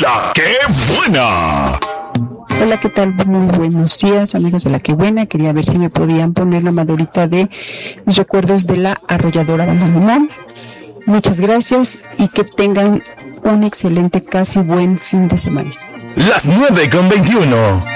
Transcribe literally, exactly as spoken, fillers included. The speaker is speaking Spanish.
La Qué Buena. Hola, ¿qué tal? Muy buenos días, amigos de La Qué Buena. Quería ver si me podían poner la madurita de mis recuerdos de la arrolladora Banda Limón. Muchas gracias y que tengan un excelente, casi buen fin de semana. Las nueve con veintiuno.